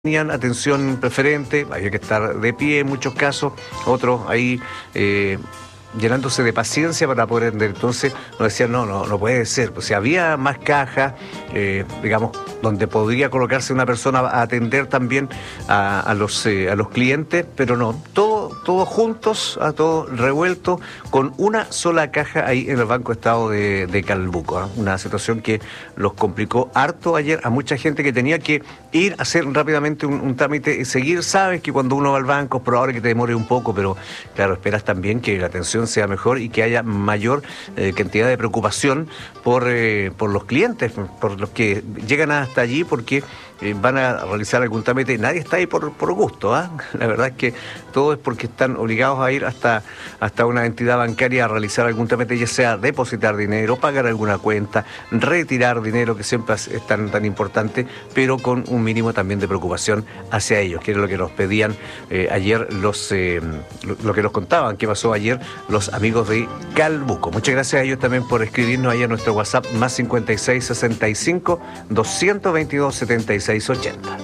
tenían atención preferente, había que estar de pie en muchos casos, otros ahí llenándose de paciencia para poder atender. Entonces nos decían, no puede ser. Pues si había más cajas, digamos, donde podría colocarse una persona a atender también a los clientes, pero no, todos juntos, todos revueltos, con una sola caja ahí en el Banco Estado de Calbuco. Una situación que los complicó harto ayer a mucha gente que tenía que ir a hacer rápidamente un trámite y seguir. Sabes que cuando uno va al banco es probable que te demore un poco, pero claro, esperas también que la atención sea mejor y que haya mayor cantidad de preocupación por los clientes, por los que llegan hasta allí porque van a realizar algún trámite. Nadie está ahí por gusto, ¿ah? La verdad es que todo es porque están obligados a ir hasta una entidad bancaria a realizar algún trámite, ya sea depositar dinero, pagar alguna cuenta, retirar dinero, que siempre es tan importante, pero con un mínimo también de preocupación hacia ellos, que era lo que nos pedían ayer lo que nos contaban, que pasó ayer los amigos de Calbuco. Muchas gracias a ellos también por escribirnos ahí a nuestro WhatsApp, más 56 65 222 76 80.